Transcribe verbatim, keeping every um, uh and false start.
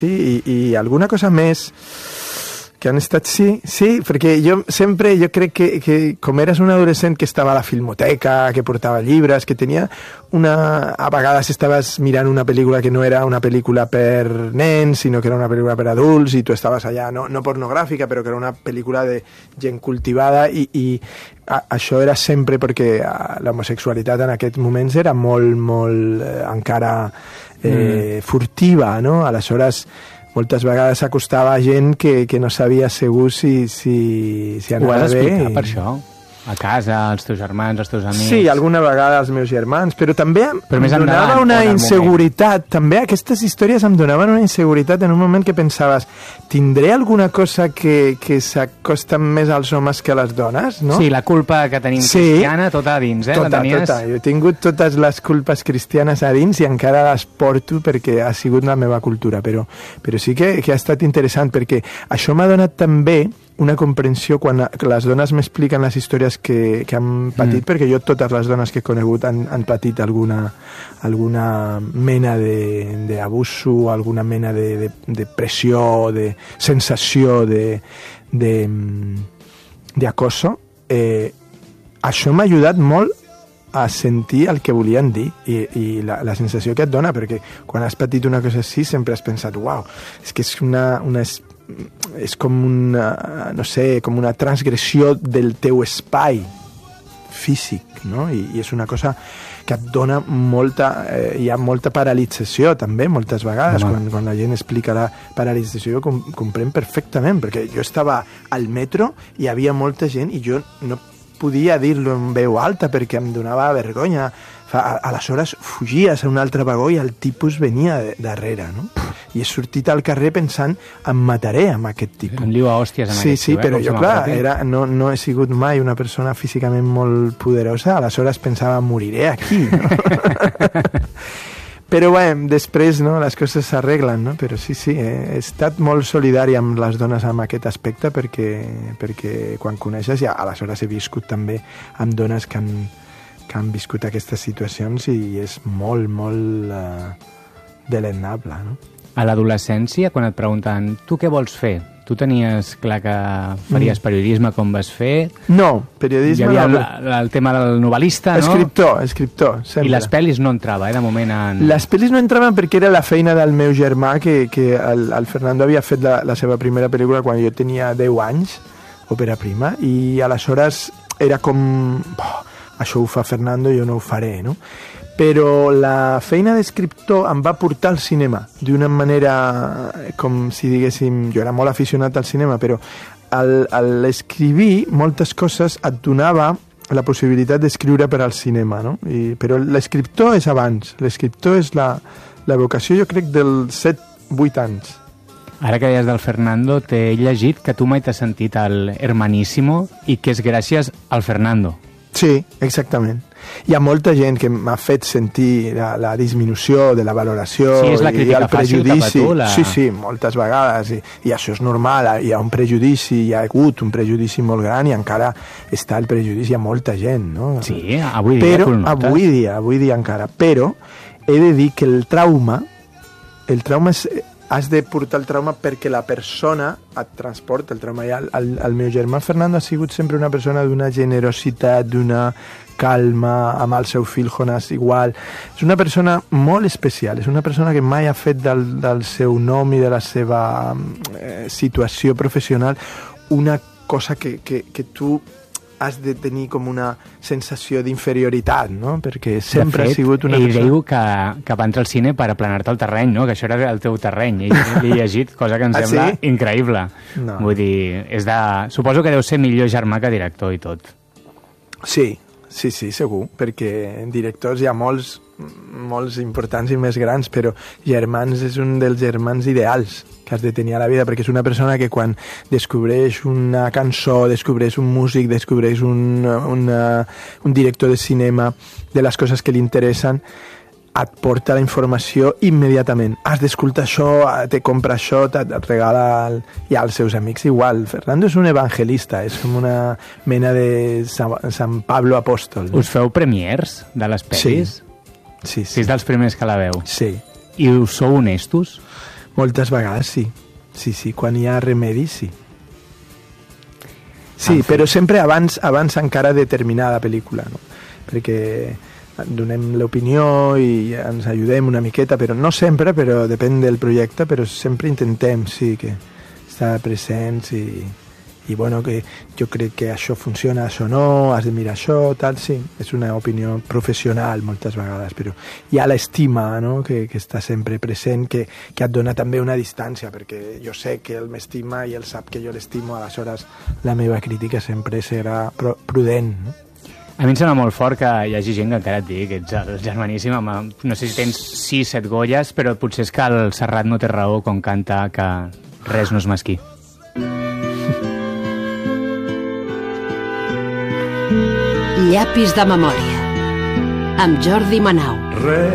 i, i alguna cosa més que han estat... Sí, sí, perquè jo sempre, jo crec que, que com eres un adolescent que estava a la filmoteca, que portava llibres, que tenia una... A vegades estaves mirant una pel·lícula que no era una pel·lícula per nens, sinó que era una pel·lícula per adults, i tu estaves allà, no, no pornogràfica, però que era una pel·lícula de gent cultivada, i, i a, això era sempre perquè l'homosexualitat en aquests moments era molt, molt eh, encara eh, mm. furtiva, no? Aleshores, moltes vegades s'acostava gent que, que no sabia segur si, si, si anava bé. Ho has explicat per això? A casa, als teus germans, als teus amics? Sí, alguna vegada als meus germans, però també però em donava endavant, una inseguritat. També aquestes històries em donaven una inseguritat en un moment que pensaves, tindré alguna cosa que, que s'acosta més als homes que a les dones, no? Sí, la culpa que tenim sí, cristiana, tota a dins, eh? Tota, tenies... tota. Jo he tingut totes les culpes cristianes a dins i encara les porto perquè ha sigut la meva cultura, però, però sí que, que ha estat interessant perquè això m'ha donat també una comprensió quan les dones m'expliquen les històries que, que han patit, mm. perquè jo totes les dones que he conegut han, han patit alguna, alguna mena d'abuso, alguna mena de, de, de pressió, de sensació de, de, de acoso. Eh, això m'ha ajudat molt a sentir el que volien dir i, i la, la sensació que et dona, perquè quan has patit una cosa així sempre has pensat, uau, és que és una, una és com una, no sé, com una transgressió del teu espai físic, no? I, i és una cosa que et dona molta, eh, hi ha molta paralització també, moltes vegades, quan, quan la gent explica la paralització jo com, comprèn perfectament, perquè jo estava al metro i hi havia molta gent i jo no podia dir-lo en veu alta perquè em donava vergonya. Aleshores fugies a un altre vagó i el tipus venia de, darrere, no? I he sortit al carrer pensant em mataré amb aquest tipus. Em liu a hòsties en sí, aquest sí, tipus, però eh? jo, clar, era, no, no he sigut mai una persona físicament molt poderosa, aleshores pensava moriré aquí, no? Però bé, després no, les coses s'arreglen, no? Però sí, sí, he estat molt solidari amb les dones en aquest aspecte perquè, perquè quan coneixes, ja aleshores he viscut també amb dones que han, que han viscut aquestes situacions i és molt, molt uh, delenable, no? A l'adolescència, quan et pregunten tu què vols fer? Tu tenies clar que faries mm. periodisme com vas fer? No, periodisme... Hi havia no. el, el tema del novel·lista, no? Escriptor, escriptor, sempre. I les pel·lis no entrava, eh, de moment en... Les pel·lis no entraven perquè era la feina del meu germà, que, que el, el Fernando havia fet la, la seva primera pel·lícula quan jo tenia deu anys, òpera prima, i aleshores era com... Oh, això ho fa Fernando, jo no ho faré, no? Però la feina d'escriptor em va portar al cinema d'una manera, com si diguéssim, jo era molt aficionat al cinema, però al, al escrivir moltes coses et donava la possibilitat d'escriure per al cinema, no? I, però l'escriptor és abans, l'escriptor és la, la vocació, jo crec, dels set vuit anys. Ara que deies del Fernando, t'he llegit que tu mai t'has sentit el Hermaníssimo i que és gràcies al Fernando. Sí, exactament. Hi ha molta gent que m'ha fet sentir la, la disminució de la valoració sí, és la i el prejudici. Tu, la... Sí, sí, moltes vegades. I, I això és normal. Hi ha un prejudici, hi ha hagut un prejudici molt gran i encara està el prejudici a molta gent, no? Sí, avui dia. Però, avui dia, avui dia encara. Però he de dir que el trauma, el trauma és... has de portar el trauma perquè la persona et transporta el trauma. I el, el, el meu germà Fernando ha sigut sempre una persona d'una generositat, d'una calma, amb el seu fill Jonas igual. És una persona molt especial, és una persona que mai ha fet del, del seu nom i de la seva eh, situació professional una cosa que, que, que tu has de tenir com una sensació d'inferioritat, no? Perquè sempre de fet, ha sigut una persona... persona... ell diu que, que va entrar al cine per aplanar-te el terreny, no? Que això era el teu terreny. I l'he llegit, cosa que em ah, sembla sí? increïble. No. Vull dir, és de... Suposo que deu ser millor germà que director i tot. Sí, sí, sí, segur, perquè directors hi ha molts, molts importants i més grans, però germans és un dels germans ideals que has de tenir a la vida, perquè és una persona que quan descobreix una cançó, descobreix un músic, descobreix un, una, un director de cinema, de les coses que li interessen, et porta la informació immediatament. Has d'escoltar això, te compra això, et regala... El... I als seus amics igual. Fernando és un evangelista, és com una mena de Sant Pablo apòstol. Us feu premiers de les pel·lis? Sí. Sí, sí. Si és dels primers que la veu. Sí. I us sou honestos? Moltes vegades sí. Sí, sí, quan hi ha remedi, sí. Sí, però sempre abans, abans encara de terminar la pel·lícula, no? Perquè donem l'opinió i ens ajudem una miqueta, però no sempre, però depèn del projecte, però sempre intentem, sí, que estar presents i, i bueno, que jo crec que això funciona, això no, has de mirar això, tal, sí, és una opinió professional moltes vegades, però hi ha l'estima, no?, que, que està sempre present, que, que et dona també una distància, perquè jo sé que ell m'estima i ell sap que jo l'estimo, aleshores la meva crítica sempre serà prudent, no? A mi em sembla molt fort que hi hagi gent que encara et digui que ets el germaníssim. Amb, no sé si tens sis, set Goyes, però potser és que el Serrat no té raó quan canta que res no és mesquí. Llapis de memòria, amb Jordi Manau.